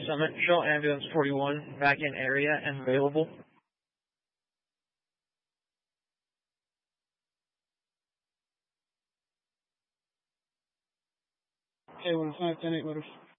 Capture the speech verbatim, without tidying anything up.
Summit, show ambulance forty-one back in area and available. Okay, one five ten eight motors.